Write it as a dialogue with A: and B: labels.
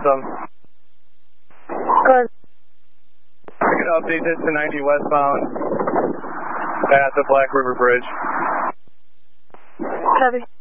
A: some.
B: Good.
A: I can update this to 90 westbound at the Black River Bridge.
B: Copy.